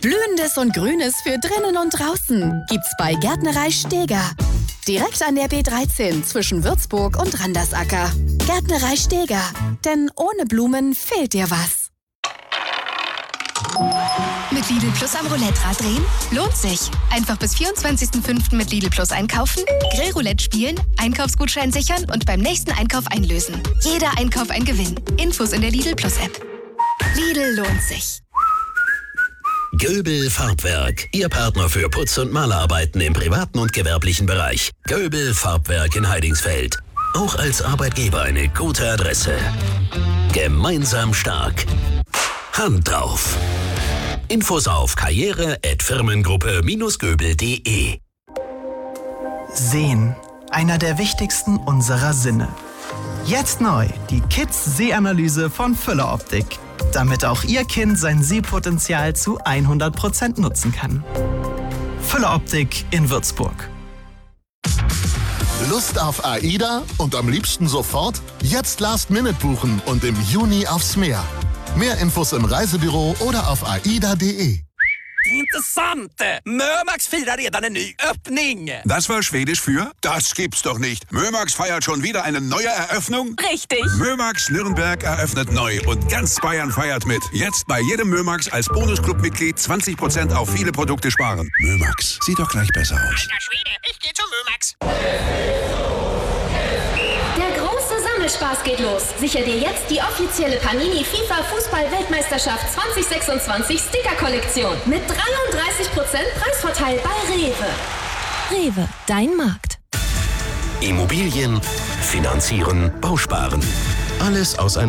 Blühendes und Grünes für drinnen und draußen gibt's bei Gärtnerei Steger. Direkt an der B13 zwischen Würzburg und Randersacker. Gärtnerei Steger. Denn ohne Blumen fehlt dir was. Mit Lidl Plus am Roulette-Rad drehen? Lohnt sich. Einfach bis 24.05. mit Lidl Plus einkaufen, Grillroulette spielen, Einkaufsgutschein sichern und beim nächsten Einkauf einlösen. Jeder Einkauf ein Gewinn. Infos in der Lidl Plus App. Lidl lohnt sich. Göbel Farbwerk, Ihr Partner für Putz- und Malerarbeiten im privaten und gewerblichen Bereich. Göbel Farbwerk in Heidingsfeld. Auch als Arbeitgeber eine gute Adresse. Gemeinsam stark. Hand drauf. Infos auf karriere@firmengruppe-göbel.de. Sehen, einer der wichtigsten unserer Sinne. Jetzt neu, die Kids-Sehanalyse von Füller Optik. Damit auch Ihr Kind sein Sehpotenzial zu 100% nutzen kann. Füller Optik in Würzburg. Lust auf AIDA und am liebsten sofort? Jetzt Last Minute buchen und im Juni aufs Meer. Mehr Infos im Reisebüro oder auf aida.de. Intressant! Mömax firar redan en ny öppning. Das war Schwedisch für? Das gibt's doch nicht. Mömax feiert schon wieder eine neue Eröffnung? Richtig. Mömax Nürnberg eröffnet neu und ganz Bayern feiert mit. Jetzt bei jedem Mömax als Bonusclub-Mitglied 20% auf viele Produkte sparen. Mömax, sieht doch gleich besser aus. Alter Schwede, ich geh zu Mömax. Der große Sammelspaß geht los. Sicher dir jetzt die offizielle Panini FIFA Fußball-Weltmeisterschaft 2026 Sticker-Kollektion mit 33% Preisvorteil bei Rewe. Rewe, dein Markt. Immobilien, Finanzieren, Bausparen. Alles aus einem